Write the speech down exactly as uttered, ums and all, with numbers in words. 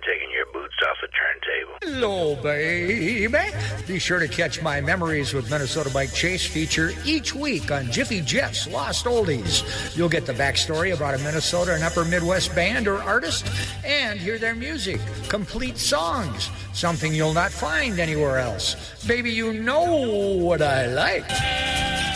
taking your boots off the turntable. Hello, baby. Be sure to catch my Memories with Minnesota Bike Chase feature each week on Jiffy Jeff's Lost Oldies. You'll get the backstory about a Minnesota and Upper Midwest band or artist and hear their music, complete songs, something you'll not find anywhere else. Baby, you know what I like.